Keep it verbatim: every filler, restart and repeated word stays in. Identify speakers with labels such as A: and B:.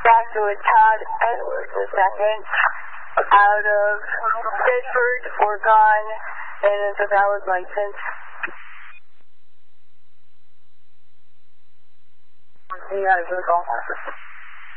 A: talking with Todd Edwards a second out of Bedford, Oregon, and it's a valid license.
B: You got a good call.